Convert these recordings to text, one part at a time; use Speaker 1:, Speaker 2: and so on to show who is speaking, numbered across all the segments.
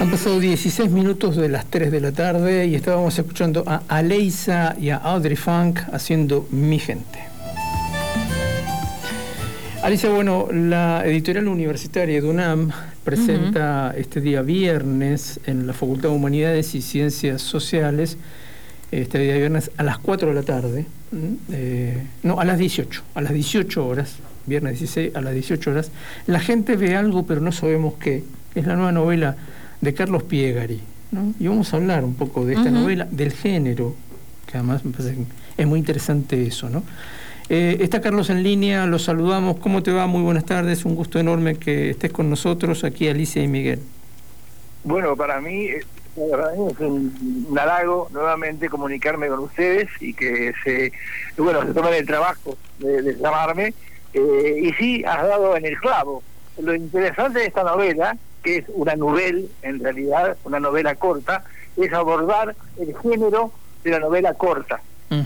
Speaker 1: Han pasado 16 minutos de las 3 de la tarde y estábamos escuchando a Aleiza y a Audrey Funk haciendo Mi Gente. Alicia, bueno, la editorial universitaria de UNAM presenta este día viernes en la Facultad de Humanidades y Ciencias Sociales, este día viernes a las 4 de la tarde, no, a las 18 horas, viernes 16 a las 18 horas, La gente ve algo pero no sabemos qué. Es la nueva novela de Carlos Piegari, ¿no? Y vamos a hablar un poco de esta novela, del género, que además me parece que es muy interesante eso, ¿no? Está Carlos en línea, los saludamos. ¿Cómo te va? Muy buenas tardes, un gusto enorme que estés con nosotros, aquí Alicia y Miguel.
Speaker 2: Bueno, para mí es un halago nuevamente comunicarme con ustedes y que se tomen el trabajo de llamarme. Y sí, has dado en el clavo. Lo interesante de esta novela, que es una novela, en realidad, una novela corta, es abordar el género de la novela corta.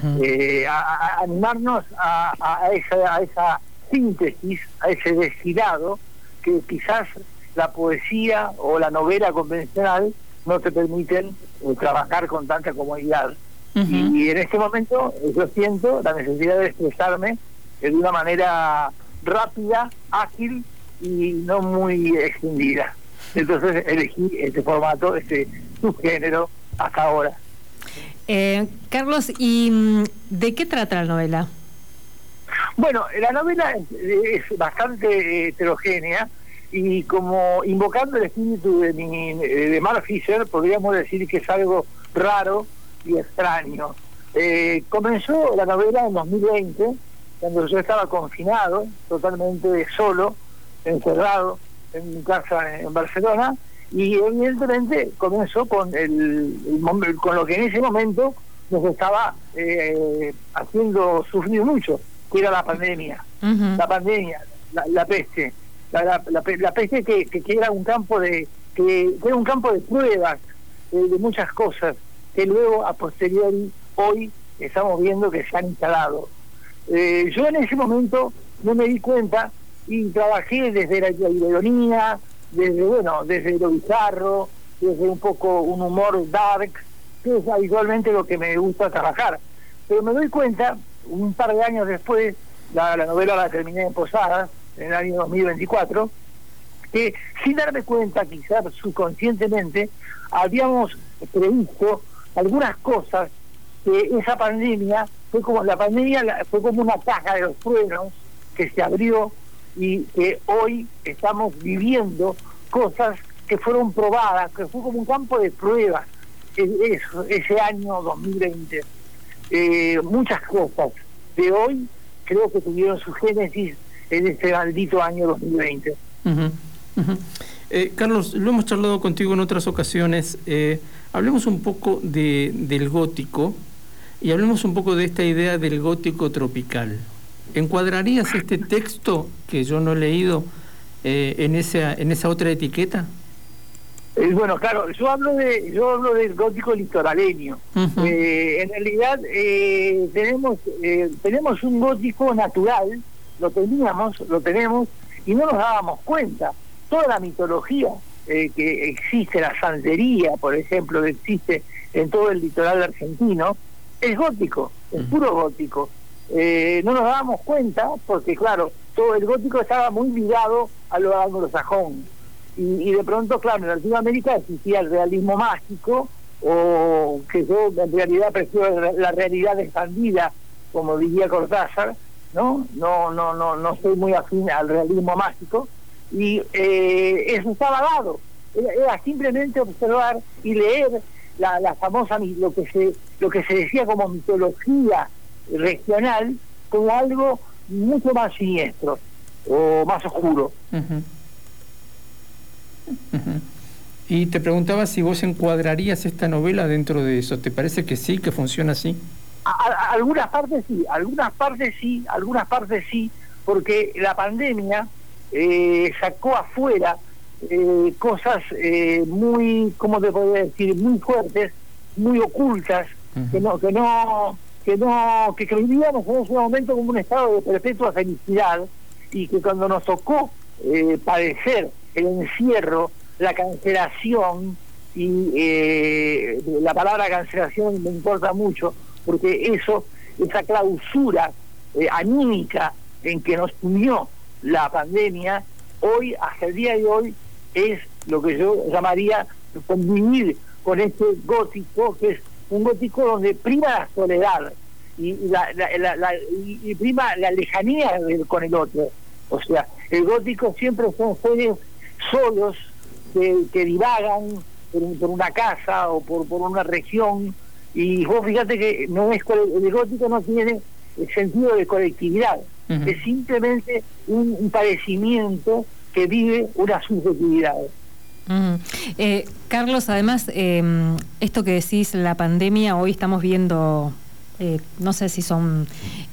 Speaker 2: Animarnos a esa síntesis, a ese destilado que quizás la poesía o la novela convencional no te permiten trabajar con tanta comodidad. Y en este momento yo siento la necesidad de expresarme de una manera rápida, ágil y no muy extendida. Entonces elegí este formato, este subgénero hasta ahora.
Speaker 3: Carlos, ¿y de qué trata la novela?
Speaker 2: Bueno, la novela es bastante heterogénea y como invocando el espíritu de Mark Fisher, podríamos decir que es algo raro y extraño. Comenzó la novela en 2020, cuando yo estaba confinado, totalmente solo, encerrado en mi casa en Barcelona, y evidentemente comenzó con con lo que en ese momento nos estaba haciendo sufrir mucho, que era la pandemia. La pandemia, la peste, la peste que era un campo de pruebas de muchas cosas que luego a posteriori hoy estamos viendo que se han instalado. Yo en ese momento no me di cuenta y trabajé desde la ironía, desde lo bizarro, desde un poco un humor dark, que es habitualmente lo que me gusta trabajar. Pero me doy cuenta, un par de años después, la novela la terminé en Posadas, en el año 2024, que sin darme cuenta, quizás subconscientemente, habíamos previsto algunas cosas que esa pandemia fue como una caja de los truenos que se abrió y que hoy estamos viviendo cosas que fueron probadas, que fue como un campo de pruebas ese año 2020. Muchas cosas de hoy creo que tuvieron su génesis en este maldito año 2020.
Speaker 1: Carlos, lo hemos charlado contigo en otras ocasiones. Hablemos un poco del gótico y hablemos un poco de esta idea del gótico tropical. ¿Encuadrarías este texto que yo no he leído en esa otra etiqueta?
Speaker 2: Bueno, claro, yo hablo del gótico litoraleño. En realidad tenemos un gótico natural, lo tenemos y no nos dábamos cuenta. Toda la mitología que existe, la santería, por ejemplo, que existe en todo el litoral argentino, es gótico, es puro gótico. No nos dábamos cuenta porque, claro, todo el gótico estaba muy ligado a lo anglosajón. Y de pronto, claro, en Latinoamérica existía el realismo mágico, o que yo en realidad prefiero la realidad expandida, como diría Cortázar, ¿no? No soy muy afín al realismo mágico, y eso estaba dado. Era simplemente observar y leer la famosa, lo que se decía como mitología regional, como algo mucho más siniestro o más oscuro.
Speaker 1: Y te preguntaba si vos encuadrarías esta novela dentro de eso. ¿Te parece que sí, que funciona así?
Speaker 2: Algunas partes sí, porque la pandemia sacó afuera cosas muy, ¿cómo te podría decir?, muy fuertes, muy ocultas, que vivíamos en ese momento como un estado de perpetua felicidad, y que cuando nos tocó padecer el encierro, la cancelación, y la palabra cancelación me importa mucho, porque esa clausura anímica en que nos unió la pandemia, hoy, hasta el día de hoy, es lo que yo llamaría convivir con este gótico, que es un gótico donde prima la soledad y prima la lejanía con el otro. O sea, el gótico siempre son seres solos que divagan por una casa o por una región, y vos fíjate que el gótico no tiene el sentido de colectividad, es simplemente un padecimiento que vive una subjetividad.
Speaker 3: Carlos, además, esto que decís, la pandemia, hoy estamos viendo, no sé si son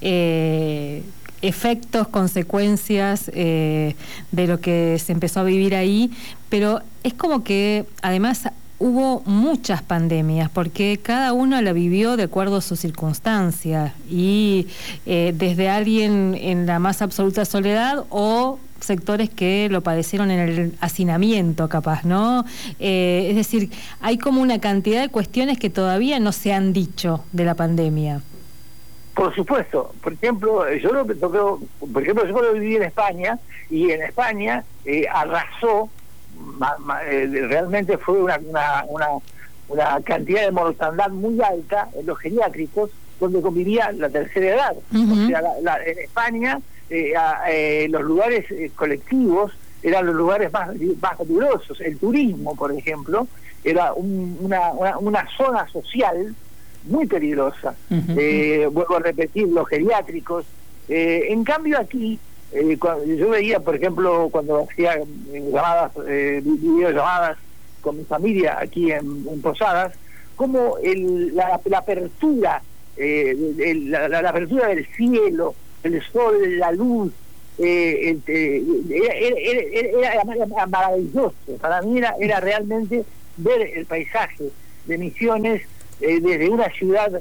Speaker 3: efectos, consecuencias de lo que se empezó a vivir ahí, pero es como que además hubo muchas pandemias, porque cada uno la vivió de acuerdo a sus circunstancias, y desde alguien en la más absoluta soledad o sectores que lo padecieron en el hacinamiento, capaz, ¿no? Es decir, hay como una cantidad de cuestiones que todavía no se han dicho de la pandemia.
Speaker 2: Por supuesto. Por ejemplo, yo viví en España, y en España arrasó, realmente fue una cantidad de mortandad muy alta en los geriátricos, donde convivía la tercera edad. O sea, en España los lugares colectivos eran los lugares más peligrosos. El turismo, por ejemplo, era una zona social muy peligrosa. Vuelvo a repetir, los geriátricos. En cambio aquí, yo veía, por ejemplo, cuando hacía videollamadas con mi familia aquí en Posadas, como la apertura, la apertura del cielo, el sol, la luz, era maravilloso. Para mí era realmente ver el paisaje de Misiones desde una ciudad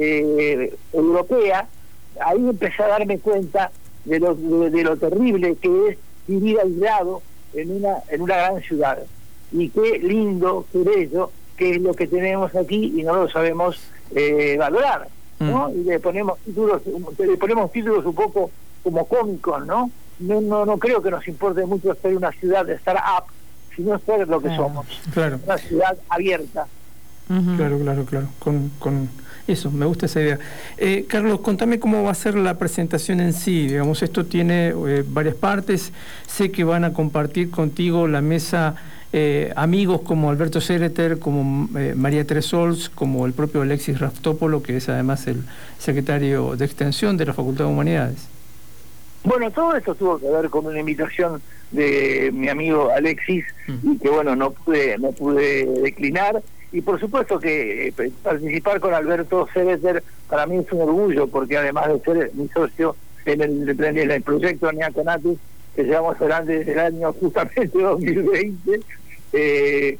Speaker 2: europea. Ahí empecé a darme cuenta de lo terrible que es vivir aislado en una gran ciudad. Y qué lindo, qué bello, que es lo que tenemos aquí y no lo sabemos valorar, ¿no? Y le ponemos títulos un poco como cómicos, ¿no? No creo que nos importe mucho ser una ciudad de start-up, sino ser lo que somos.
Speaker 1: Claro.
Speaker 2: Una ciudad abierta.
Speaker 1: Claro. Con eso, me gusta esa idea. Carlos, contame cómo va a ser la presentación en sí. Digamos, esto tiene varias partes. Sé que van a compartir contigo la mesa amigos como Alberto Sereter, como María Tresols, como el propio Alexis Raftópolo, que es además el secretario de Extensión de la Facultad de Humanidades.
Speaker 2: Bueno, todo esto tuvo que ver con una invitación de mi amigo Alexis, y que bueno, no pude declinar. Y por supuesto que participar con Alberto Sereter para mí es un orgullo, porque además de ser mi socio en el proyecto Neaconatus, que llevamos adelante desde el año justamente 2020, es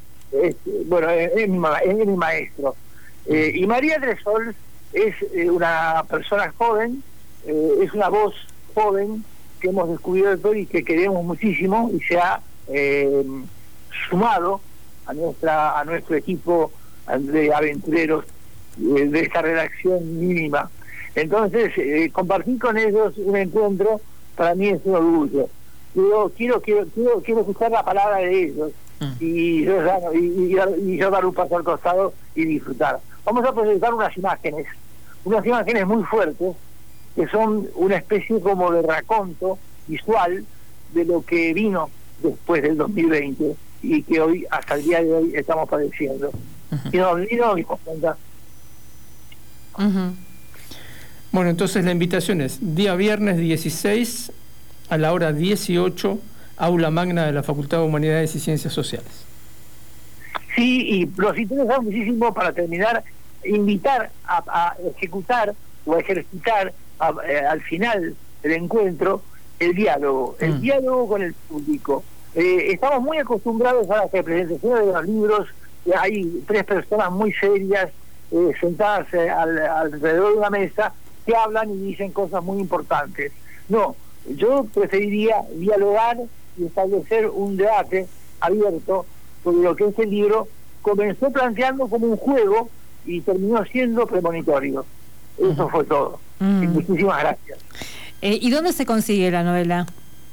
Speaker 2: mi maestro. Y María Tresols es una persona joven, es una voz joven que hemos descubierto y que queremos muchísimo, y se ha sumado a nuestro equipo de aventureros de esta redacción mínima. Entonces, compartir con ellos un encuentro para mí es un orgullo. Yo quiero escuchar la palabra de ellos, y yo dar un paso al costado y disfrutar. Vamos a presentar unas imágenes muy fuertes, que son una especie como de raconto visual de lo que vino después del 2020 y que hoy, hasta el día de hoy, estamos padeciendo. Y no dimos cuenta.
Speaker 1: Bueno, entonces la invitación es día viernes 16 a la hora 18, aula magna de la Facultad de Humanidades y Ciencias Sociales.
Speaker 2: Sí, y los interesa muchísimo, para terminar, invitar a ejecutar o a ejercitar al final del encuentro el diálogo con el público. Estamos muy acostumbrados a las representaciones de los libros. Hay tres personas muy serias sentadas alrededor de una mesa que hablan y dicen cosas muy importantes. No, yo preferiría dialogar y establecer un debate abierto sobre lo que es el libro comenzó planteando como un juego y terminó siendo premonitorio. Eso fue todo. Y muchísimas gracias.
Speaker 3: ¿Y dónde se consigue la novela?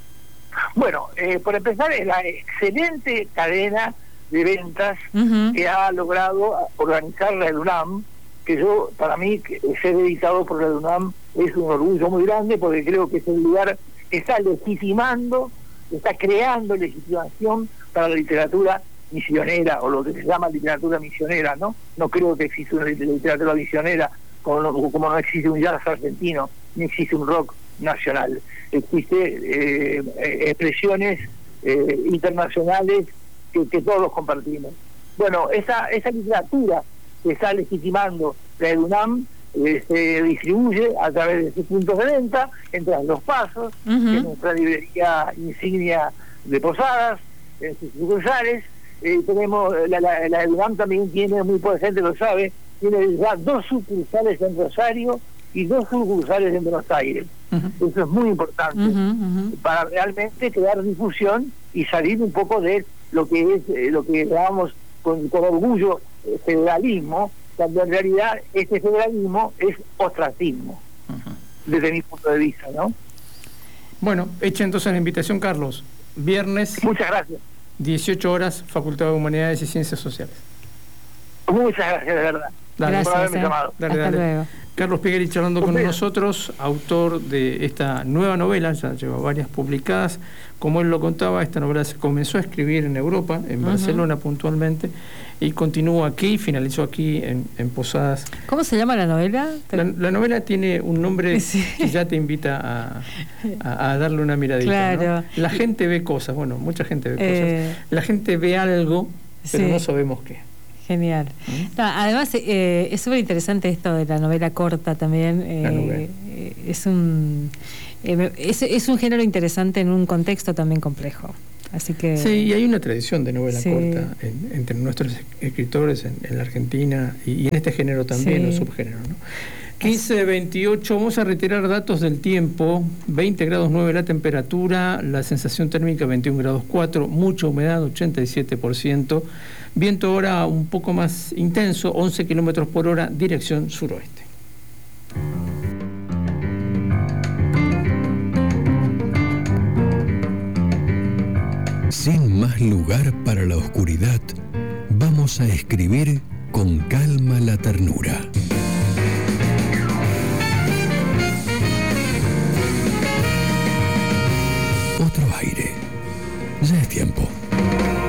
Speaker 2: Bueno, por empezar, es la excelente cadena de ventas que ha logrado organizar la UNAM, que yo, para mí, ser editado por la UNAM es un orgullo muy grande, porque creo que es el lugar que está legitimando, está creando legitimación para la literatura misionera, o lo que se llama literatura misionera, ¿no? No creo que exista una literatura misionera, como no existe un jazz argentino, ni existe un rock nacional. Existe expresiones internacionales que todos compartimos. Bueno, esa literatura que está legitimando la UNAM se distribuye a través de sus puntos de venta, entre Los Pasos, que es nuestra librería insignia de Posadas, en sus sucursales. Tenemos la UNAM también tiene, muy poca gente lo sabe, tiene ya 2 sucursales en Rosario y 2 sucursales en Buenos Aires. Eso es muy importante para realmente crear difusión y salir un poco de lo que es lo que llamamos con orgullo federalismo, cuando en realidad este federalismo es ostracismo, desde mi punto de vista, ¿no?
Speaker 1: Bueno, hecha entonces la invitación, Carlos. Viernes.
Speaker 2: Muchas gracias.
Speaker 1: 18 horas, Facultad de Humanidades y Ciencias Sociales.
Speaker 2: Muchas gracias, de verdad.
Speaker 1: Dale,
Speaker 2: por haberme llamado.
Speaker 3: Hasta luego.
Speaker 1: Carlos Pegueri charlando con nosotros, autor de esta nueva novela, ya lleva varias publicadas. Como él lo contaba, esta novela se comenzó a escribir en Europa, en Barcelona puntualmente, y continúa aquí, finalizó aquí en Posadas.
Speaker 3: ¿Cómo se llama la novela?
Speaker 1: La novela tiene un nombre que ya te invita a darle una miradita.
Speaker 3: Claro.
Speaker 1: ¿No? La gente ve cosas, bueno, mucha gente ve cosas. La gente ve algo, pero no sabemos qué.
Speaker 3: Genial. No, además, es súper interesante esto de la novela corta también. Es un género interesante en un contexto también complejo. Así que
Speaker 1: sí, y hay una tradición de novela corta entre nuestros escritores en la Argentina y en este género también, o subgénero, ¿no? 15:28, vamos a retirar datos del tiempo. 20 grados 9 la temperatura, la sensación térmica 21 grados 4, mucha humedad 87%, viento ahora un poco más intenso, 11 kilómetros por hora, dirección suroeste.
Speaker 4: Sin más lugar para la oscuridad, vamos a escribir con calma la ternura.